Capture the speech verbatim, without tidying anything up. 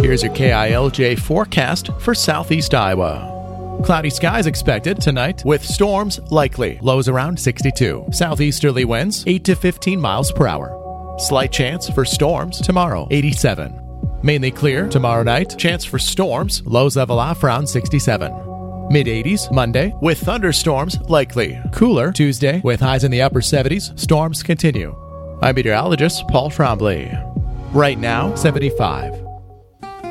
Here's your K I L J forecast for southeast Iowa. Cloudy skies expected tonight with storms likely. Lows around sixty-two. Southeasterly winds eight to fifteen miles per hour. Slight chance for storms tomorrow, eighty-seven. Mainly clear tomorrow night. Chance for storms. Lows level off around sixty-seven. mid eighties Monday with thunderstorms likely. Cooler Tuesday with highs in the upper seventies. Storms continue. I'm meteorologist Paul Trombley. Right now, seventy-five.